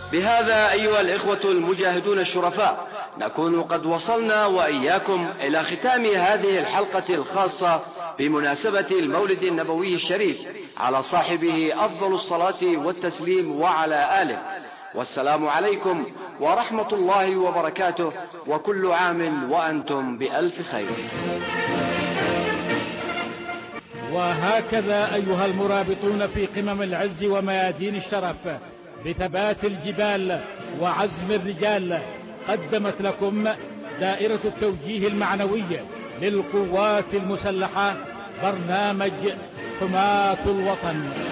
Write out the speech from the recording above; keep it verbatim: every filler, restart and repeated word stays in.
بهذا أيها الإخوة المجاهدون الشرفاء نكون قد وصلنا وإياكم إلى ختام هذه الحلقة الخاصة بمناسبة المولد النبوي الشريف على صاحبه أفضل الصلاة والتسليم وعلى آله. والسلام عليكم ورحمة الله وبركاته، وكل عام وأنتم بألف خير. وهكذا أيها المرابطون في قمم العز وميادين الشرف بثبات الجبال وعزم الرجال، قدمت لكم دائرة التوجيه المعنوي للقوات المسلحة برنامج حماة الوطن.